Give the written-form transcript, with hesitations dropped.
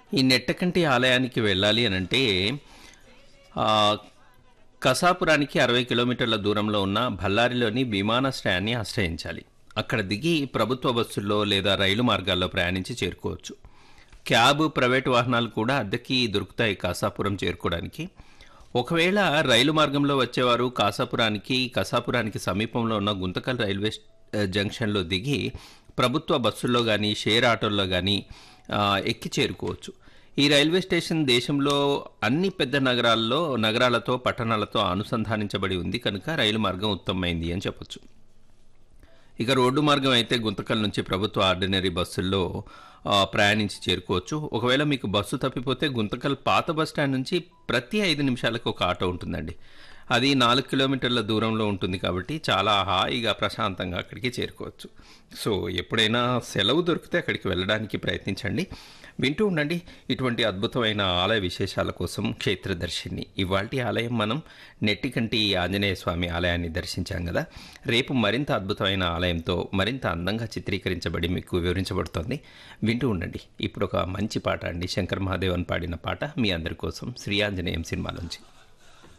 ఈ నెట్టకంటి ఆలయానికి వెళ్ళాలి అనంటే ఆహ్, కసాపురానికి 60 కిలోమీటర్ల దూరంలో ఉన్న బళ్ళారిలోని విమానాశ్రయాన్ని ఆశ్రయించాలి. అక్కడ దిగి ప్రభుత్వ బస్సుల్లో లేదా రైలు మార్గాల్లో ప్రయాణించి చేరుకోవచ్చు. క్యాబ్, ప్రైవేటు వాహనాలు కూడా అద్దెకి దొరుకుతాయి కాసాపురం చేరుకోవడానికి. ఒకవేళ రైలు మార్గంలో వచ్చేవారు కసాపురానికి సమీపంలో ఉన్న గుంతకల్ రైల్వే జంక్షన్‌లో దిగి ప్రభుత్వ బస్సుల్లో గానీ, షేర్ ఆటోల్లో గానీ ఎక్కి చేరుకోవచ్చు. ఈ రైల్వే స్టేషన్ దేశంలో అన్ని పెద్ద నగరాలతో, పట్టణాలతో అనుసంధానించబడి ఉంది కనుక రైలు మార్గం ఉత్తమమైంది అని చెప్పొచ్చు. ఇక రోడ్డు మార్గం అయితే గుంతకల్ నుంచి ప్రభుత్వ ఆర్డినరీ బస్సుల్లో ప్రయాణించి చేరుకోవచ్చు. ఒకవేళ మీకు బస్సు తప్పిపోతే గుంతకల్ పాత బస్టాండ్ నుంచి ప్రతి 5 నిమిషాలకు ఒక ఆటో ఉంటుందండి. అది 4 కిలోమీటర్ల దూరంలో ఉంటుంది కాబట్టి చాలా హాయిగా, ప్రశాంతంగా అక్కడికి చేరుకోవచ్చు. సో ఎప్పుడైనా సెలవు దొరికితే అక్కడికి వెళ్ళడానికి ప్రయత్నించండి. వింటూ ఉండండి ఇటువంటి అద్భుతమైన ఆలయ విశేషాల కోసం క్షేత్రదర్శిని. ఇవాల్టి ఆలయం మనం నెట్టికంటి ఆంజనేయ స్వామి ఆలయాన్ని దర్శించాం కదా. రేపు మరింత అద్భుతమైన ఆలయంతో మరింత అందంగా చిత్రీకరించబడి మీకు వివరించబడుతోంది. వింటూ ఉండండి. ఇప్పుడు ఒక మంచి పాట అండి, శంకర్ మహాదేవన్ పాడిన పాట మీ అందరి కోసం, శ్రీ ఆంజనేయం సినిమాలోంచి.